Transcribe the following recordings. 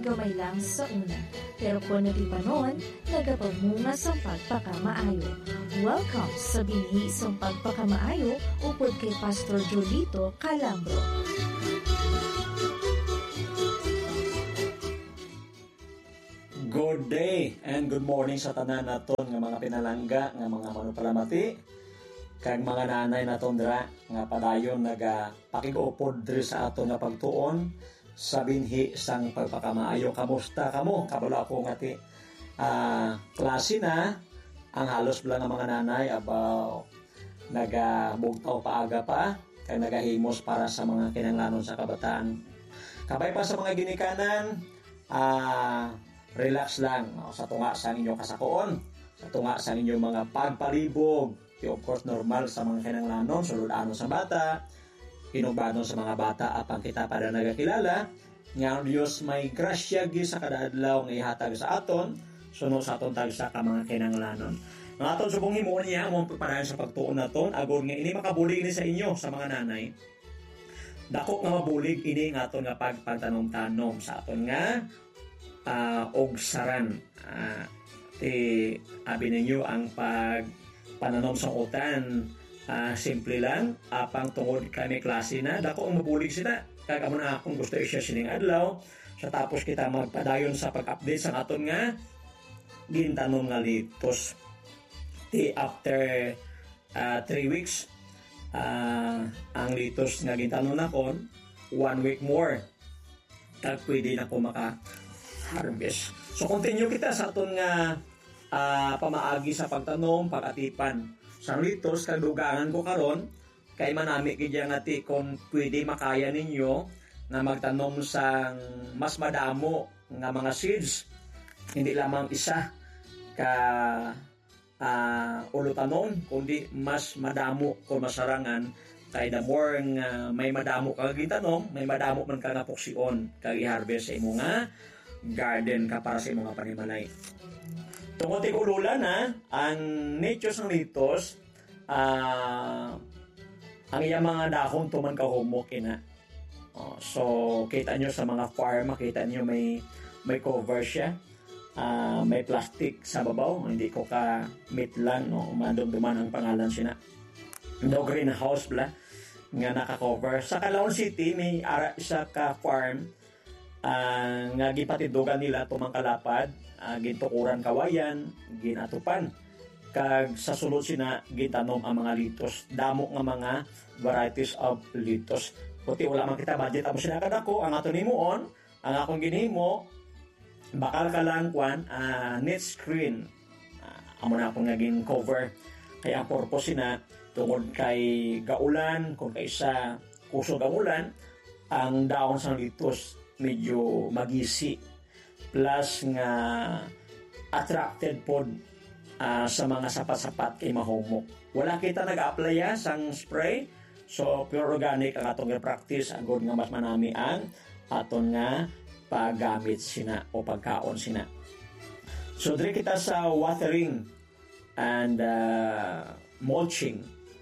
gamay lang sa una. Pero kung natipanon, nagapamunga sa pagpakamaayo. Welcome sa binhi sa pagpakamaayo upod kay Pastor Jolito Calambro. Good day and good morning sa tanan naton nga mga pinalangga, nga mga manupalamati, kag mga nanay naton dira nga padayon nagapakig-upod diri sa aton nga pagtuon sa binhi sang pagpakamaayo. Kamusta kamo? Kabala ko nga ti klase na ang halos bala nga mga nanay about nagabugtaw paaga pa kag nagahimos para sa mga kinahanglanon sa kabataan. Kabay pa sa mga ginikanan, relax lang sa tunga sa inyong kasakoon, sa tunga sa inyong mga pagpalibog. Of course, normal sa mga kinahanglanon, sulod-anon sa bata, inubanon sa mga bata apang kita para nagakilala nga ang Diyos may grasya gi sa kada adlaw nga ihatag sa aton, suno sa aton tagsa ka mga kinahanglanon. Ang aton subong himuon niya mo pagpadayon sa pagtuon naton agod nga ini makabulig ni sa inyo sa mga nanay. Dako nga mabulig ini nga aton nga pagtanom-tanom sa aton nga og saran. Abi ninyo ang pananom sa utan. Simple lang, apang tungod kami klase na, dako ang mabulig sila. Kagamo na akong gusto siya sining adlaw. Sa tapos kita magpadayon sa pag-update sa aton nga gintanom nga litos. After 3 weeks, ang litos nga gintanom na kon, 1 week more. Kag pwede na ko harvest. So continue kita sa aton nga pamaagi sa pagtanom, pag-atipan. Sa litos kadugangan ko karon kay manami kidya nga ti kon pwede makaya ninyo nga magtanom sang mas madamo nga mga seeds. Hindi lamang isa ka ulutanon kundi mas madamo kung masarangan kay the more nga may madamo ka gitanom, may madamo man ka nga puksiyon kag i-harvest sa imo nga garden ka para sa imong panimalay. Tungod tigululan ang nature ng litos, ang iyang mga dahon tuman kahumok ina. So kita nyo sa mga farm, makita nyo may cover siya, may plastic sa babaw, hindi ko ka mitlan no, mandumduman ang pangalan siya na. No greenhouse bla nga naka-cover. Sa Calao City may isa ka farm nga gipatidugan nila tumang kalapad, gintukuran kawayan, ginatupan kag sa sulod sina gitanom ang mga litos, damo nga mga varieties of litos. Puti wala man kita budget amo sina kadako, ang ato nimuon, ang akong ginhimo bakal ka lang net screen, amo na akong naging cover. Kaya ang purpose sina tungod kay gaulan, kung kay sa kusog ang ulan, ang daon sa litos medyo magisi plus nga attracted pod sa mga sapat-sapat kay mahumok. Wala kita nag-applya sang spray, so pure organic ang atong practice agod nga mas manami ang aton nga paggamit sina o pagkaon sina. So dire kita sa watering and mulching.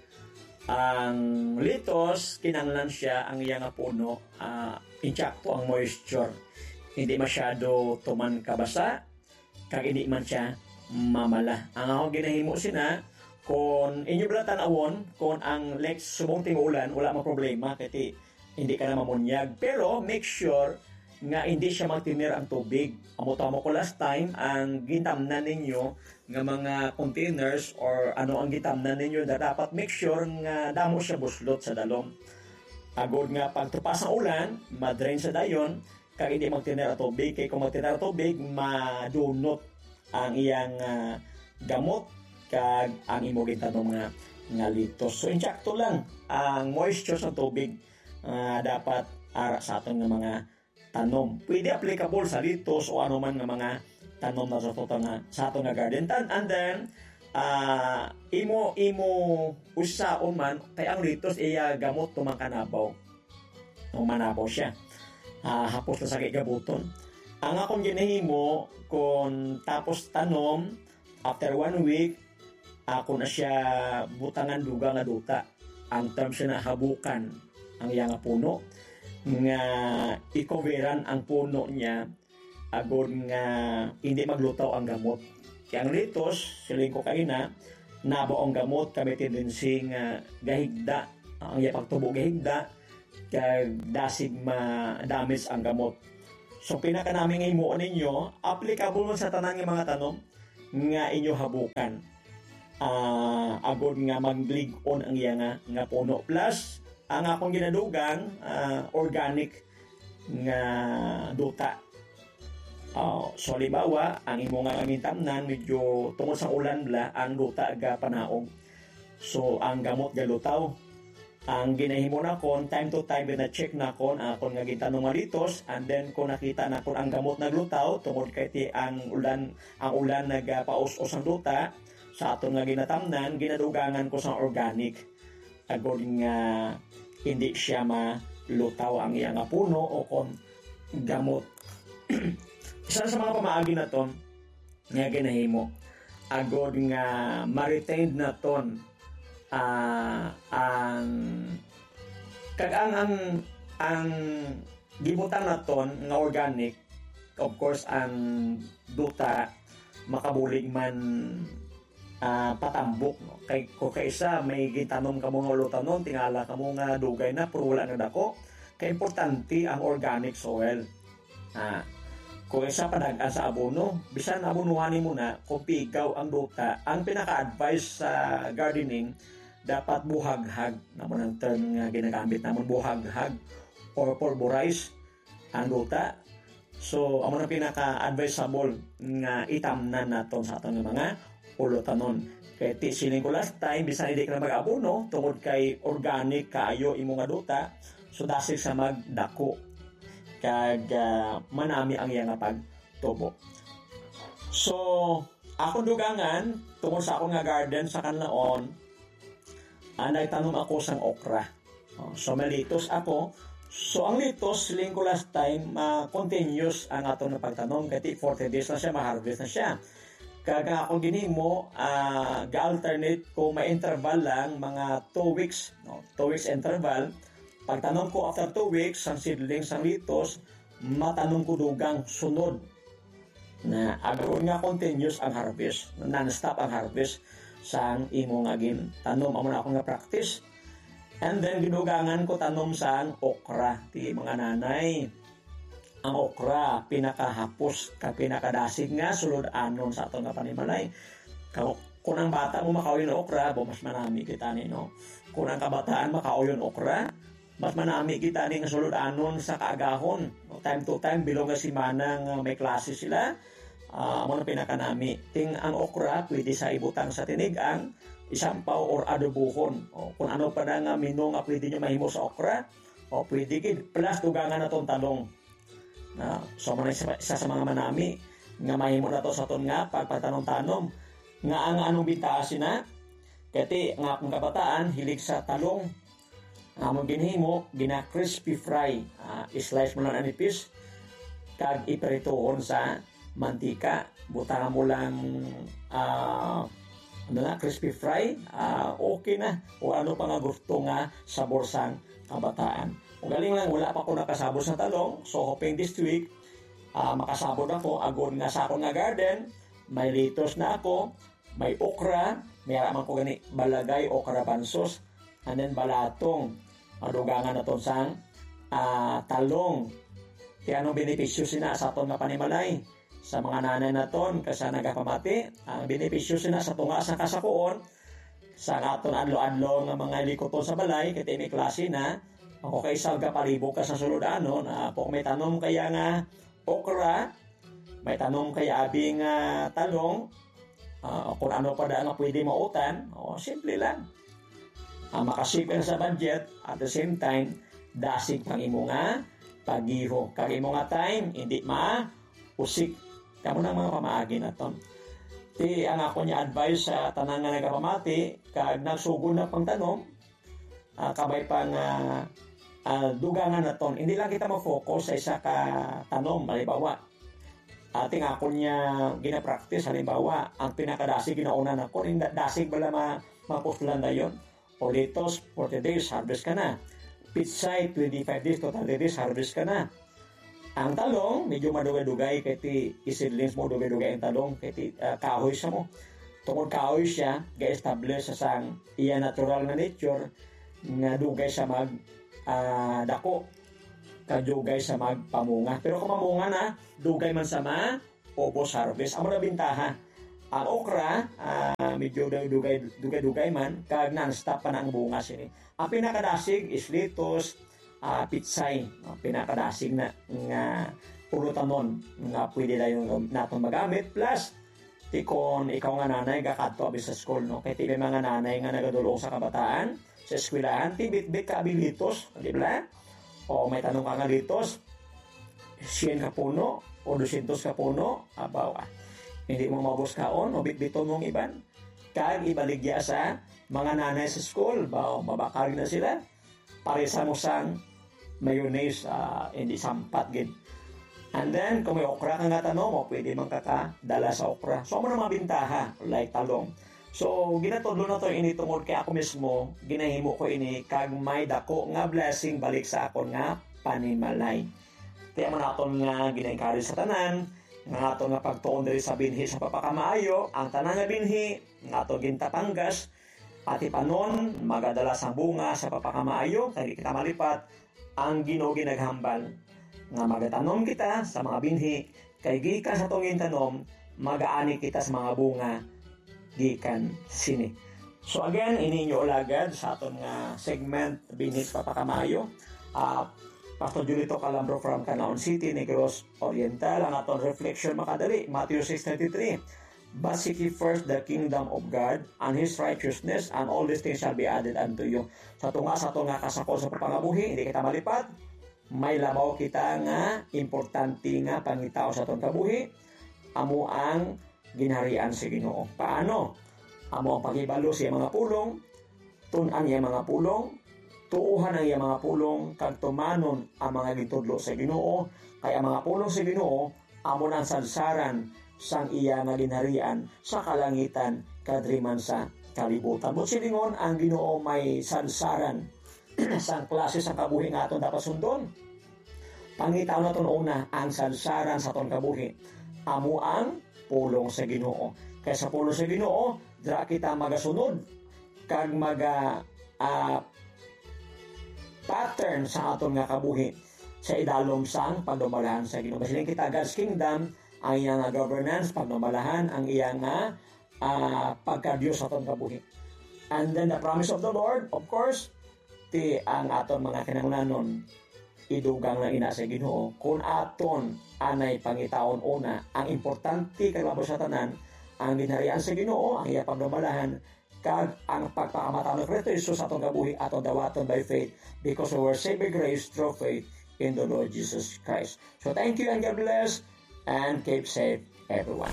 Ang litos, kinanglan siya ang iyang puno, inchakto ang moisture. Hindi masyado tuman kabasa, kag hindi man siya mamala. Ang ako ginahimo sina, kung inyo bala tanawon, kung ang next subong tingulan, wala mang problema, kasi hindi ka na mamunyag. Pero make sure nga hindi siya magtinir ang tubig. Amo ko last time, ang gitamnan ninyo nga mga containers or ano ang gitamnan ninyo na dapat make sure nga damo siya buslot sa dalom. Agod nga pagtupas ng ulan, madrain sa dayon, kag hindi magtinir ang tubig. Kaya kung magtinir ang tubig, madunot ang iyang gamot kag ang imo gitanom nga litos. So insakto lang ang moisture sa tubig dapat ara sa aton nga mga tanom. Pwede applicable sa litos o ano man nga mga tanom na sa aton nga garden. And then imo usaon man kay ang litos iya gamot tumang kanabaw. Nung manabaw siya. Hapos na sa gabuton. Ang akong ginahimo kung tapos tanom after 1 week ako na siya butangan duga nga duta. Ang term siya na habukan ang iyang puno nga i-coveran ang puno niya agod nga hindi maglutaw ang gamot. Kaya ang litos, siling ko kayo na, nabo ang gamot, kami tendency nga gahigda, ang pagtubo gahigda, kaya dasig ma-damage ang gamot. So, pinaka namin ngayon mo ninyo, applicable man sa tanan ng mga tanong nga inyo habukan. Agod nga mag-lig-on ang iya nga puno. Plus, ang akong ginadugang, organic nga duta. So, halimbawa, ang imo nga amintamnan, medyo tungkol sa ulan bla, ang duta ga panaog. So, ang gamot ga lutaw. Ang ginahimo na kon, time to time, na-check na kon, akon nga gitanong malitos, and then kung nakita na kon ang gamot naglutaw, tungkol kay ti ang ulan nagpaus-us ang duta, sa aton nga ginatamnan, ginadugangan ko sa organic. Agod nga hindi siya malutaw ang iya nga puno o kon gamot. Isa sa mga pamaagi na ton nga ginahimo, agod nga ma-retained na ton ang gibutan na ton nga organic, of course ang duta makabulig man patambok, no? Kung kaisa may gitanom ka mga lutanon, tingala ka mo nga dugay na pero wala na dako, kaya importante ang organic soil. Kung isa padagan sa abono, bisan abonuhanin mo na kung pigaw ang duta. Ang pinaka-advice sa gardening, dapat buhaghag naman ang term nga ginagamit naman, buhaghag or pulverize ang duta. So, amo na pinaka-advisable nga itamnan naton sa atong mga ulutanon. Kaya siling ko last time, bisan hindi ka na mag-abono, tungod kay organic kayo imo nga duta, so dasig sa magdako. Kag manami ang iya nga pagtubo. So, akong dugangan, tungkol sa akong nga garden sa kanlaon, nagtanom ako sang okra. So, malitos ako. So, ang litos, siling ko last time, continuous ang atong na pagtanom. Kati 40 days na siya, ma-harvest na siya. Kaya ako ginimo, ga-alternate ko, may interval lang, mga 2 weeks. 2 weeks interval. Pagtanong ko after 2 weeks, ang seedlings, ang litos, matanong ko dugang sunod. Na agaron nga continuous ang harvest. Non-stop ang harvest sa imo nga tanom. Amo na ako nga practice. And then, ginugangan ko tanom sa okra. Ti mga nanay, ang okra, pinakahapos, pinakadasig nga, sulod anon sa ato nga panimalay. Kung ang bata mo makauyon okra, mas manami kita ni, no? Kung ang kabataan makauyon okra, mas manami kita ni nga sulod anon sa kaagahon. No? Time to time, bilong nga simana nga may klase sila, mo na pinakanami. Ting ang okra, pwede sa ibutang sa tinigang, isampaw or adobuhon. Kung ano pa na nga mino nga pwede nyo mahimo sa okra, pwede kid. Plus, tugangan na tong talong. So, isa sa mga manami nga mahimo na to sa ton nga pagpatanong-tanom nga ang anong bitasin na kati nga akong kabataan hilig sa talong nga mo ginhimo gina-crispy fry, slice mo lang anipis kag ipritohon sa mantika, butang mo lang crispy fry, okay na o ano pa nga gusto nga sabor sang kabataan. Kung galing lang, wala pa ako nakasabot sa talong. So, hoping this week, makasabot ako. Agon nga sa akong nga garden, may litos na ako, may okra, may araman ko gani balagay, okra bansos, and then balatong, madugangan na to sang talong. Kaya anong benepisyo sina sa itong nga panimalay? Sa mga nanay na ton, kasi nagapamati, ang benepisyo sina sa tunga sa kasakuon, sa aton adlo-adlo nga mga likoton sa balay, kaya may klase na, ako kay salga palibo ka sa sulod ano, na kung may tanong kaya nga okra, may tanong kaya abing talong, kung ano pa nga pwede mautan, simple lang. Makasipin sa budget, at the same time, dasig pang imo nga pagiho. Kag imo nga time, hindi usik. Kamo ng mga pamaagi na ton. Ti ang ako niya advice sa tanang nga nagapamati, kag nagsugod na pang tanong, kabay pang dugangan na ton. Hindi lang kita mag-focus sa isa ka tanom. Halimbawa, ating ako niya gina-practice. Halimbawa, ang pinakadasig ginauna na ko, hindi dasig bala mapuslan na yun. O litos, 40 days, harvest ka na. Pitsay, 25 days, total days, harvest ka na. Ang talong, medyo madugay-dugay, kaya isidlings mo, dugay-dugay ang talong, kaya kahoy siya mo. Tungkol kahoy siya, ga-establish sa sang iya natural na nature, nga dugay sa dako, kadugay sa magpamunga. Pero kung mamunga na, dugay man sa ubos harvest. Ang mga bintaha, ang okra, medyo dugay man, kag non-stop pa na ang bunga sini. Ang pinakadasig is lettuce, pitsay, pinakadasig na nga pulutamon nga pwede na yung natin magamit. Plus, tikon ikaw nga nanay gakadto abi sa school, no? Kaya tibi mga nanay nga nagadulong sa kabataan sa eskwelahan, tibit-bit ka abi litos, di ba? O may tanong ka nga litos, 100 ka puno o 200 ka puno, abaw hindi mo mabos kaon o bit-bito mong iban. Kag ibaligya sa mga nanay sa school, mabakal na sila. Paresa mo sang mayonnaise, hindi sampat gid. And then, kung may okra kang tanong mo, pwede man kakadala sa okra. So, mo na mabintaha, like talong. So, ginatudlo na to ini tungod kay ako mismo, ginahimo ko ini, kag may dako nga blessing balik sa akon nga panimalay. Kaya man aton nga gina-encourage sa tanan, nga aton nga pagtuon diri sa binhi sa papakamaayo, ang tanan nga binhi, nga aton gintapanggas, pati panon, magadala sa bunga sa papakamaayo, kaya kita malipat, ang Ginoo ginaghambal nga magatanom kita sa mga binhi kay gikan sa tong tanom magaani kita sa mga bunga gikan sini. So again, ininyo ulagad sa aton nga segment binhi papakamayo. Pastor Julito Calambro from Canlaon City, Negros Oriental. Ang aton reflection makadali, Matthew 6:33. But seek ye first the kingdom of God and His righteousness, and all these things shall be added unto you. Sa tunga kasakol sa papangabuhi, hindi kita malipat. May labaw kita nga importante nga pangitaw sa atong kabuhi. Amo ang ginharian sa Ginoo. Paano? Amo ang pagibalo sa mga pulong, tun-an iya mga pulong, tuuhan ang iya mga pulong, kag tumanon ang mga gitudlo sa Ginoo. Kaya ang mga pulong sa Ginoo, amo nang sadsaran sang iya nga ginharian sa kalangitan kadriman sa kalibutan. Mo silingon ang Ginoo may sansaran sang klase sa kabuhi nga aton dapat sundon. Pangitaw naton una ang sansaran sa aton kabuhi. Amo ang pulong sa Ginoo. Kaya sa pulong sa Ginoo, dira kita magasunod kag pattern sa aton nga kabuhi sa idalom sang pagdumalahan sa Ginoo. Basiling kita God's kingdom, ang iyang governance, pagmamalahan, ang iyang pagka-Diyos sa atong kabuhi. And then the promise of the Lord, of course, ang aton mga kinahanglanon, idugang na ina sa Ginoo. Kung aton anay pangitaon una, ang importante kay labos sa tanan, ang ginharian sa Ginoo, ang iyang pagmamalahan, kag ang pagpakamatao ng Kristo Jesus sa atong kabuhi, atong dawaton by faith, because we were saved by grace through faith in the Lord Jesus Christ. So thank you and God bless. And keep safe, everyone.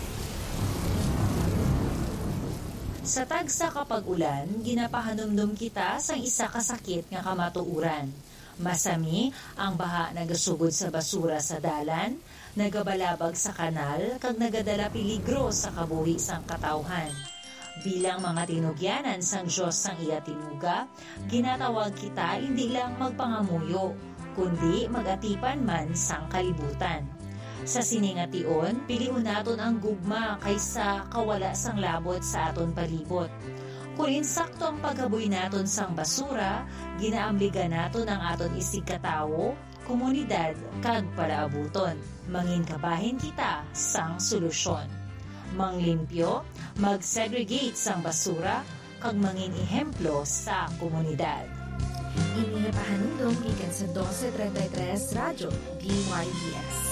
Sa tagsa kapag ulan, ginapahanumdum kita sa isa kasakit nga kamatuuran. Masami ang baha nagasugod sa basura sa dalan, nagabalabag sa kanal, kag nagadala peligro sa kabuhi sang katawhan. Bilang mga tinugyanan sang Diyos sang iya tinuga, ginatawag kita hindi lang magpangamuyo, kundi magatipan man sang kalibutan. Sa siningation, piliun naton ang gugma kaysa kawala sang labot sa aton palibot. Kung insakto ang paghaboy naton sang basura, ginaambligan naton ang aton isig katawo, komunidad, kag palaabuton. Mangin kabahin kita sang solusyon. Manglimpyo, mag-segregate sang basura, kag mangin ehemplo sa komunidad. Inipahanundong ikan sa 1233 Radyo DYBS.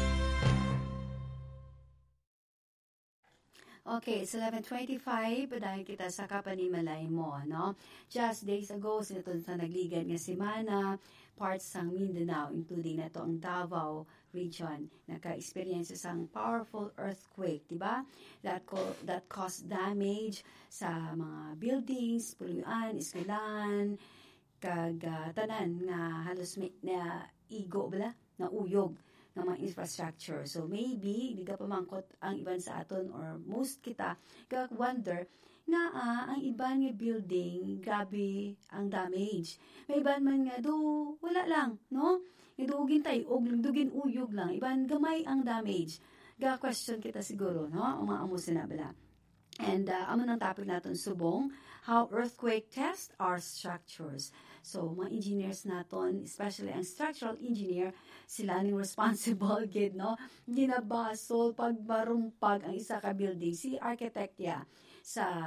Okay, it's 11:25, dahil kita sa kapanimalay mo, no? Just days ago, sinatun sa nagligad nga semana, parts ng Mindanao, including na to ang Davao region, naka-experience isang powerful earthquake, diba? That caused damage sa mga buildings, puluyan, eskwelahan, kag tanan nga halos may na igo bala, na uyog ng mga infrastructure. So maybe di ka pamangkot ang iban sa aton or most kita wonder nga ang iban nga building grabe ang damage. May iban man nga do wala lang, no? Nidugin tayo, dugin uyog lang. Iban, gamay ang damage. Ga-question kita siguro, no? Ang mga amo sinabala. And amo ng topic natin subong, how earthquake test our structures. So, mga engineers naton, especially ang structural engineer, sila ning responsible gid, no? Ginabasol pag marumpag ang isa ka building. Si architect ya sa